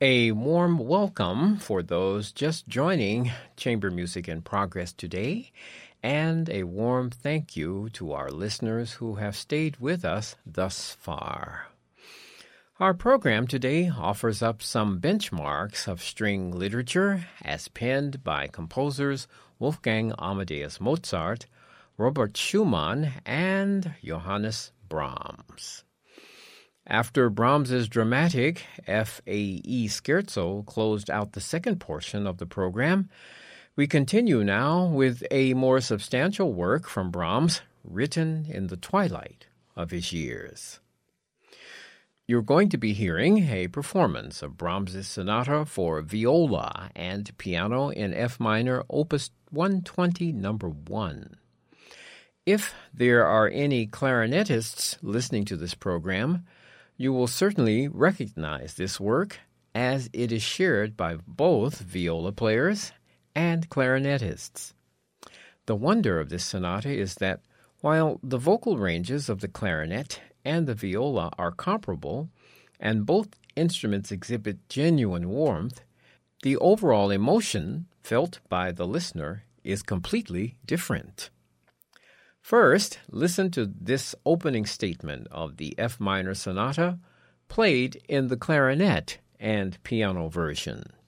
A warm welcome for those just joining Chamber Music in Progress today, and a warm thank you to our listeners who have stayed with us thus far. Our program today offers up some benchmarks of string literature as penned by composers Wolfgang Amadeus Mozart, Robert Schumann, and Johannes Brahms. After Brahms's dramatic F.A.E. Scherzo closed out the second portion of the program, we continue now with a more substantial work from Brahms written in the twilight of his years. You're going to be hearing a performance of Brahms's sonata for viola and piano in F minor, opus 120, number 1. If there are any clarinetists listening to this program, you will certainly recognize this work as it is shared by both viola players and clarinetists. The wonder of this sonata is that while the vocal ranges of the clarinet and the viola are comparable, and both instruments exhibit genuine warmth, the overall emotion felt by the listener is completely different. First, listen to this opening statement of the F minor sonata played in the clarinet and piano version.